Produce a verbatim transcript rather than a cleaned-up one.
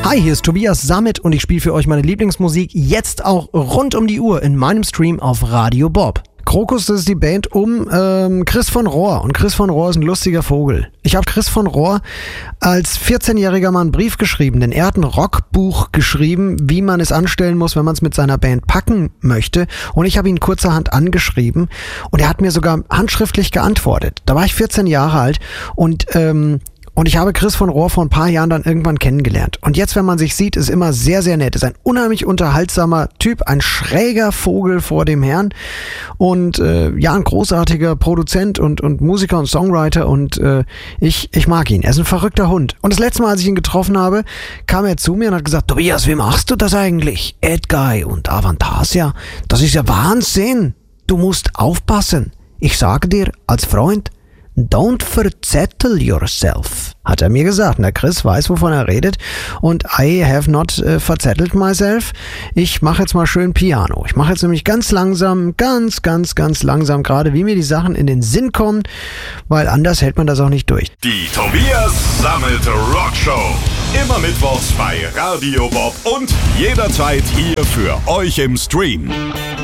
Hi, hier ist Tobias Sammet und ich spiele für euch meine Lieblingsmusik jetzt auch rund um die Uhr in meinem Stream auf Radio Bob. Krokus, das ist die Band um ähm, Chris von Rohr. Und Chris von Rohr ist ein lustiger Vogel. Ich habe Chris von Rohr als vierzehnjähriger mal einen Brief geschrieben, denn er hat ein Rockbuch geschrieben, wie man es anstellen muss, wenn man es mit seiner Band packen möchte. Und ich habe ihn kurzerhand angeschrieben und er hat mir sogar handschriftlich geantwortet. Da war ich vierzehn Jahre alt und ähm, Und ich habe Chris von Rohr vor ein paar Jahren dann irgendwann kennengelernt. Und jetzt, wenn man sich sieht, ist immer sehr, sehr nett. Ist ein unheimlich unterhaltsamer Typ, ein schräger Vogel vor dem Herrn. Und äh, ja, ein großartiger Produzent und, und Musiker und Songwriter. Und äh, ich, ich mag ihn. Er ist ein verrückter Hund. Und das letzte Mal, als ich ihn getroffen habe, kam er zu mir und hat gesagt, Tobias, wie machst du das eigentlich? Edguy und Avantasia, das ist ja Wahnsinn. Du musst aufpassen. Ich sage dir als Freund, don't verzettel yourself, hat er mir gesagt. Der Chris weiß, wovon er redet. Und I have not äh, verzettelt myself. Ich mache jetzt mal schön Piano. Ich mache jetzt nämlich ganz langsam, ganz, ganz, ganz langsam gerade, wie mir die Sachen in den Sinn kommen, weil anders hält man das auch nicht durch. Die Tobias Sammet Rockshow. Immer mittwochs bei Radio Bob und jederzeit hier für euch im Stream.